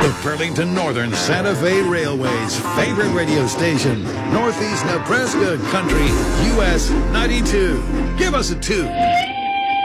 of Burlington Northern Santa Fe Railway's favorite radio station, Northeast Nebraska Country, US 92. Give us a 2.